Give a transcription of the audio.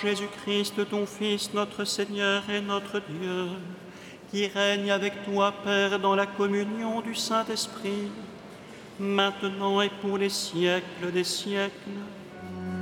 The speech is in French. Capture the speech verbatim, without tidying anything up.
Jésus-Christ, ton Fils, notre Seigneur et notre Dieu, qui règne avec toi, Père, dans la communion du Saint-Esprit, maintenant et pour les siècles des siècles.